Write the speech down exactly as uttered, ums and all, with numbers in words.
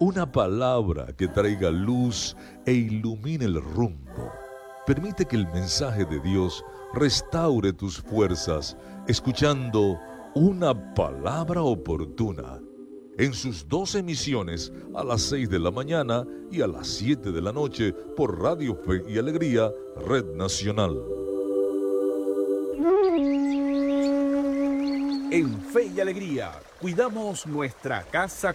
Una palabra que traiga luz e ilumine el rumbo. Permite que el mensaje de Dios restaure tus fuerzas, escuchando Una Palabra Oportuna en sus dos emisiones a las seis de la mañana y a las siete de la noche por Radio Fe y Alegría, Red Nacional. En Fe y Alegría, cuidamos nuestra casa